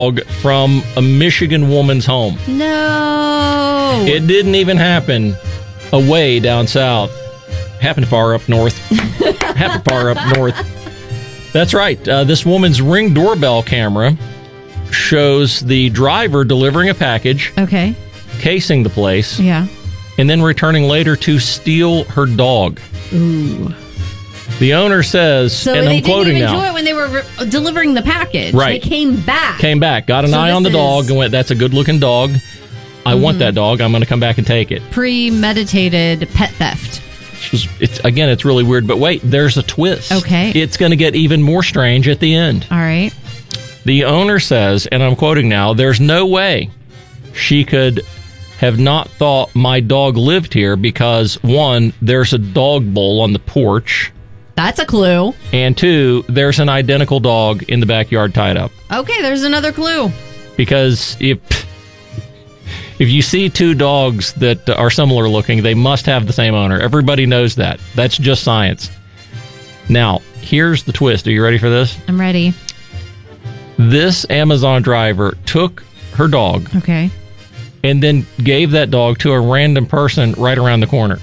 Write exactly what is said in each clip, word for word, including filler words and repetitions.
from a Michigan woman's home. No. It didn't even happen away down south. Happened far up north. Happened far up north. That's right. Uh, this woman's Ring doorbell camera shows the driver delivering a package, Okay. casing the place, Yeah. and then returning later to steal her dog. Ooh. The owner says, So and they I'm quoting didn't even now, do it when they were re- delivering the package. Right. They came back. came back, got an So eye on the this dog, is- and went, that's a good-looking dog. I Mm-hmm. want that dog. I'm going to come back and take it. Premeditated pet theft. Which is- It's, again, it's really weird, but wait, there's a twist. Okay. It's going to get even more strange at the end. All right. The owner says, and I'm quoting now, there's no way she could have not thought my dog lived here because, one, there's a dog bowl on the porch, That's a clue. and two, there's an identical dog in the backyard tied up. Okay, there's another clue. Because if if you see two dogs that are similar looking, they must have the same owner. Everybody knows that. That's just science. Now, here's the twist. Are you ready for this? I'm ready. This Amazon driver took her dog Okay. and then gave that dog to a random person right around the corner.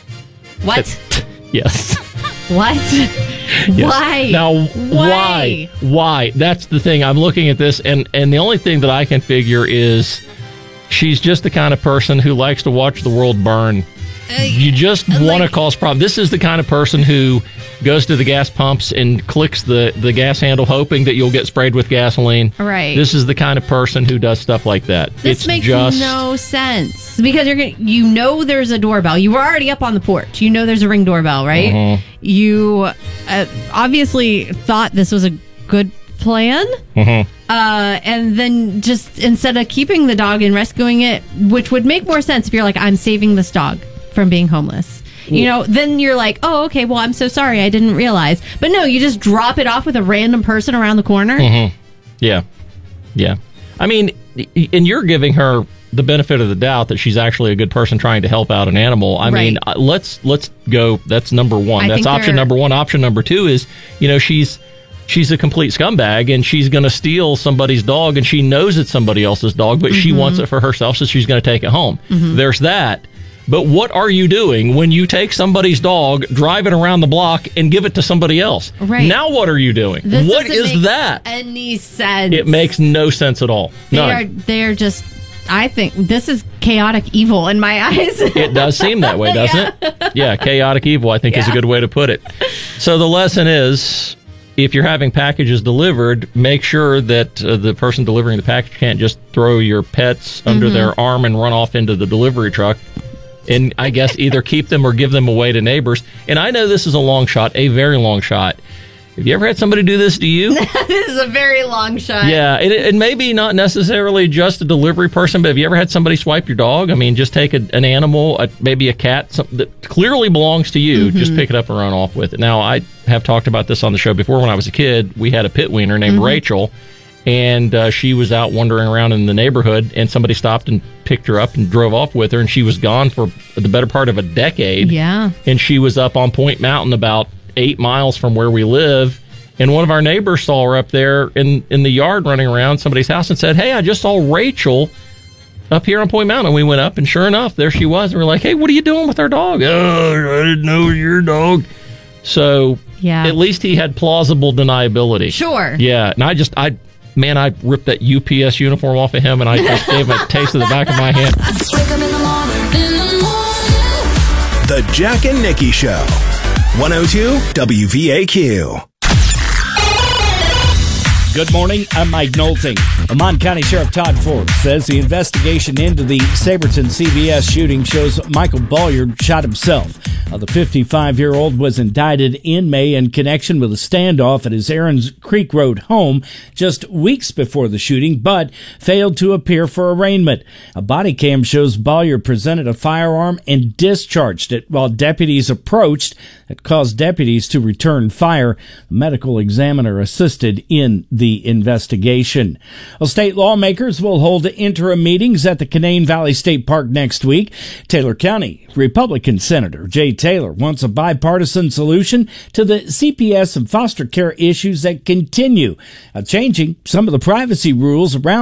What? Yes. What? Yes. Why? Now, Why? why? Why? That's the thing. I'm looking at this, and, and the only thing that I can figure is she's just the kind of person who likes to watch the world burn. You just uh, want to like- cause problems. This is the kind of person who goes to the gas pumps and clicks the, the gas handle hoping that you'll get sprayed with gasoline. Right. This is the kind of person who does stuff like that. This it's makes just, no sense because you're gonna, you know there's a doorbell. You were already up on the porch. You know there's a Ring doorbell, right? Mhm. You uh, obviously thought this was a good plan, Mhm. uh, and then just instead of keeping the dog and rescuing it, which would make more sense if you're like, I'm saving this dog from being homeless. You know, then you're like, oh, okay, well, I'm so sorry, I didn't realize. But no, you just drop it off with a random person around the corner. Mm-hmm. Yeah. Yeah. I mean, and you're giving her the benefit of the doubt that she's actually a good person trying to help out an animal. I Right. mean, uh, let's let's go. That's number one. I That's think option they're- number one. Option number two is, you know, she's she's a complete scumbag and she's going to steal somebody's dog and she knows it's somebody else's dog, but she wants it for herself, so she's going to take it home. There's that. But what are you doing when you take somebody's dog, drive it around the block, and give it to somebody else? Right. Now what are you doing? This What doesn't is make that? Any sense? It makes no sense at all. They None. are they're just I think this is chaotic evil in my eyes. It does seem that way, doesn't it? Yeah, chaotic evil, I think, is a Yeah. good way to put it. So the lesson is, if you're having packages delivered, make sure that uh, the person delivering the package can't just throw your pets under Mm-hmm. their arm and run off into the delivery truck. And I guess either keep them or give them away to neighbors. And I know this is a long shot, a very long shot. Have you ever had somebody do this to you? This is a very long shot. Yeah, it, it may be not necessarily just a delivery person, but have you ever had somebody swipe your dog? I mean, just take a, an animal, a, maybe a cat, something that clearly belongs to you, Mm-hmm. just pick it up and run off with it. Now, I have talked about this on the show before. When I was a kid, we had a pit wiener named Mm-hmm. Rachel, and uh, she was out wandering around in the neighborhood, and somebody stopped and picked her up and drove off with her, and she was gone for the better part of a decade. Yeah. And she was up on Point Mountain about eight miles from where we live. And one of our neighbors saw her up there in, in the yard running around somebody's house and said, hey, I just saw Rachel up here on Point Mountain. And we went up, and sure enough, there she was. And we're like, hey, what are you doing with our dog? Oh, I didn't know it was your dog. So Yeah. at least he had plausible deniability. Sure. Yeah. And I just, I, man, I ripped that U P S uniform off of him, and I just gave him a taste of the back of my hand. Wake up in the morning, in the morning. The Jack and Nikki Show. one oh two W V A Q. Good morning, I'm Mike Nolting. Amman County Sheriff Todd Forbes says the investigation into the Saberton C V S shooting shows Michael Bolliard shot himself. Uh, the fifty-five-year-old was indicted in May in connection with a standoff at his Aaron's Creek Road home just weeks before the shooting, but failed to appear for arraignment. A body cam shows Bolliard presented a firearm and discharged it while deputies approached. It caused deputies to return fire. The medical examiner assisted in the the investigation. Well, state lawmakers will hold interim meetings at the Canaan Valley State Park next week. Taylor County Republican Senator Jay Taylor wants a bipartisan solution to the C P S and foster care issues that continue, uh, changing some of the privacy rules around